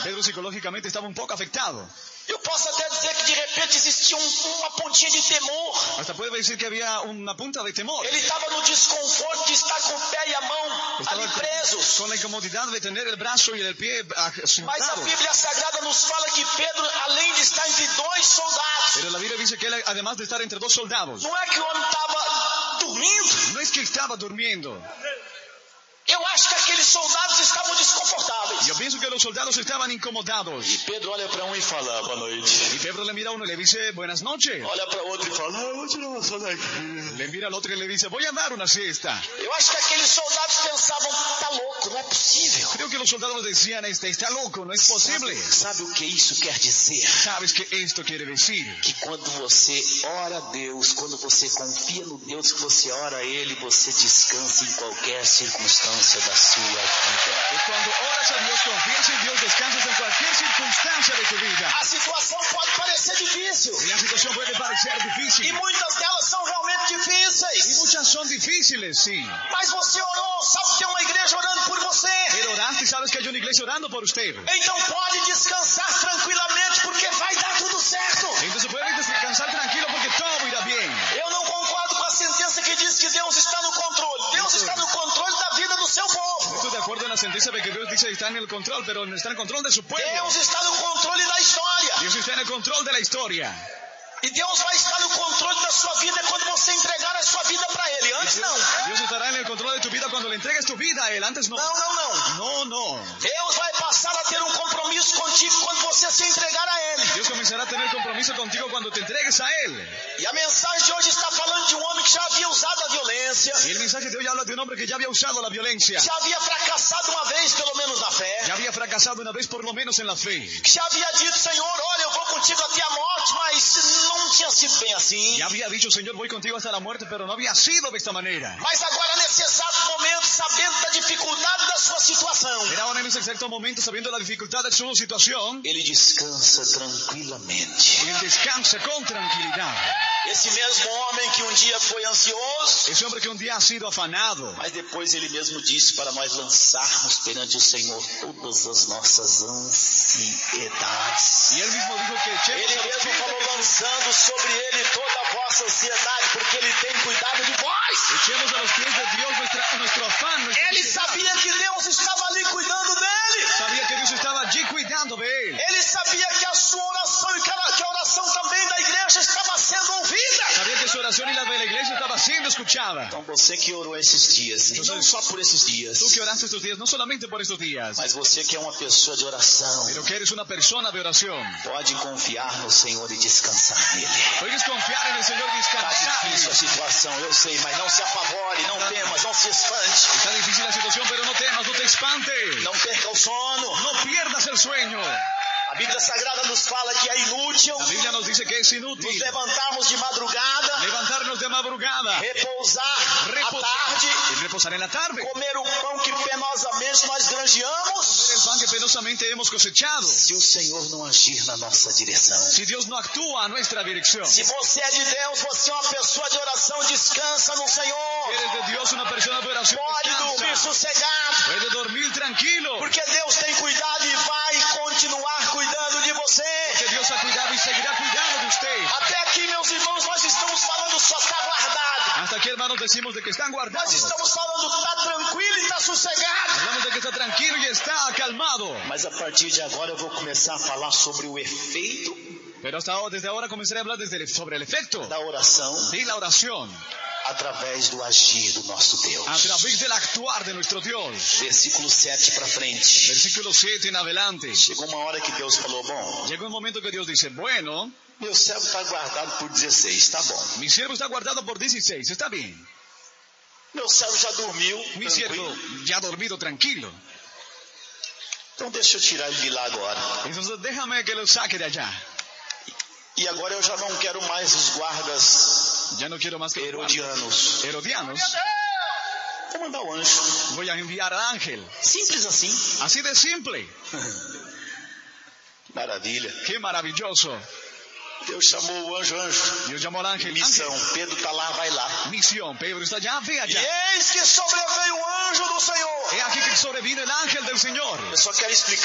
Pedro psicológicamente estaba un poco afectado. Eu posso até dizer que de repente existia uma pontinha de temor. Hasta puede decir que había una punta de temor. Ele estava no desconforto de estar com o pé e a mão Estaba ali presos. con la incomodidad de tener el brazo y el pie Mas a juntados. Bíblia Sagrada nos fala que Pedro, além de estar entre dois soldados, Pero la Biblia dice que él, además de estar entre dos soldados, não é que o homem estava dormindo. no es que estaba durmiendo. Eu acho que aqueles soldados estavam desconfortáveis. Yo pienso que los soldados estaban incomodados. E Pedro olha para um e fala, boa noite. Y Pedro le mira a uno y le dice, buenas noches. Olha para outro e fala, vou tirar uma soneca. Le mira al otro y le dice, voy a dar una siesta. Eu acho que aqueles soldados pensavam, tá louco, não é possível. Creo que los soldados decían, está loco, no es posible. Sabe o que isso quer dizer? ¿Sabes qué esto quiere decir? Que quando você ora a Deus, quando você confia no Deus que você ora a Ele, você descansa em qualquer circunstância da sua vida. Que cuando oras a Dios, confías en Dios, descansas en cualquier circunstancia de tu vida. A situação pode parecer difícil. Y la situación puede parecer E difícil. muitas delas são realmente Y difíceis. muchas son difíciles, sí. Mas você orou, sabe que tem uma igreja orando por você. Pero oraste y sabes que hay una iglesia orando por usted. Então pode descansar tranquilamente, porque vai dar tudo certo. Entonces puede descansar tranquilo porque todo irá bien. Eu não concordo com a sentença que diz que Deus está no controle. Deus está no controle da vida do seu povo. Estoy de acuerdo en la sentencia de que Dios dice que está en el control, pero está en el control de su pueblo. Deus está no controle da história. Dios está en el control de la historia. E Deus vai estar no controle da sua vida quando você entregar a sua vida para Ele. Antes não. Dios estará en el control de tu vida cuando le entregues tu vida a Él. Antes no. Não. No. Deus vai passar a ter um compromisso contigo quando você se entregar a Ele. Dios comenzará a tener compromiso contigo cuando te entregues a Él. E a mensagem de hoje está falando de um homem que já havia usado a violência. Y el mensaje de hoy habla de un hombre que ya había usado la violencia. Já havia fracassado uma vez, pelo menos na fé. Ya había fracasado una vez por lo menos en la fe. Que já havia dito, Senhor, olha, eu vou contigo até a morte, mas não tinha sido bem assim. Ya había dicho, Señor, voy contigo hasta la muerte, pero no había sido de esta manera. Mas agora, nesse exato momento, sabendo da dificuldade da sua situação, Era ahora en ese exacto momento, sabiendo la dificultad de su situación, ele descansa tranquilamente. él descansa con tranquilidad. Esse mesmo homem que um dia foi ansioso, Ese hombre que un día ha sido afanado, mas depois ele mesmo disse para nós lançarmos perante o Senhor todas as nossas ansiedades. y él mismo dijo que echemos Ele a los mesmo pies de falou, Jesús. lançando sobre ele toda a vossa ansiedade, porque ele tem cuidado de vós. Echemos a los pies de Dios nuestro afán, nuestra Ele ansiedad. sabia que Deus estava ali cuidando dele. Sabía que Dios estaba allí cuidando de él. Ele sabia que a sua oração e que a oração também da igreja estava sendo ouvida. Sabía que su oración y la de la iglesia estaba siendo escuchada. Então você que orou esses dias, e não só por esses dias, Tú que oraste estos días, no solamente por estos días, mas você que é uma pessoa de oração, pero que eres una persona de oración. pode confiar no Senhor e descansar nele. Puedes confiar en el Señor y Está descansar. difícil a situação, eu sei, mas não se apavore, não temas, não se espante, Está difícil la situación, pero no temas, no te espantes. não perca o sono. No pierdas el sueño. A Bíblia Sagrada nos fala que é inútil La Biblia nos dice que es nos inútil levantarmos de madrugada, levantarnos de madrugada, repousar à reposar tarde, y reposar en la tarde. comer o pão que penosamente nós granjeamos, Comer el pan que penosamente hemos cosechado. se o Senhor não agir na nossa direção. Si Dios no actúa a nuestra dirección. Se você é de Deus, você é uma pessoa de oração, descansa no Senhor. Eres de Dios una persona de oración. Pode dormir Descansa. sossegado, Puede dormir tranquilo. porque Deus tem cuidado e vai continuar cuidando de você. Porque Dios ha cuidado y seguirá cuidando de usted. Até aqui, meus irmãos, nós estamos falando só está guardado. Hasta aquí, hermanos, decimos de que están Nós guardados. estamos falando está tranquilo e está sossegado. Hablamos de que está tranquilo y está calmado. Mas a partir de agora eu vou começar a falar sobre o efeito Pero desde ahora comenzaré a hablar sobre el efecto da oração de la oración através do agir do nosso Deus. a través del actuar de nuestro Dios. Versículo 7 para frente. Versículo 7 en adelante. Chegou uma hora que Deus falou, bom, Llegó un momento que Dios dice, bueno, meu servo está guardado por 16, tá bom. mi siervo está guardado por 16, está bien. Meu servo já dormiu, Mi tranquilo. siervo ya ha dormido tranquilo. Então deixa eu tirar ele de lá agora. Entonces déjame que lo saque de allá. E agora eu já não quero mais os guardas Ya no quiero más que herodianos. herodianos. Vou mandar o anjo. Voy a enviar al ángel. Simples assim. Así de simple. Maravilha. Qué maravilloso. Deus chamou o anjo, anjo. Dios llamó al ángel. Missão. Ángel. Pedro está lá, vai lá. Misión. Pedro está allá, ve E allá. eis que sobreveio o anjo do Senhor. He aquí que sobrevino el ángel del Señor. Eu só quero explicar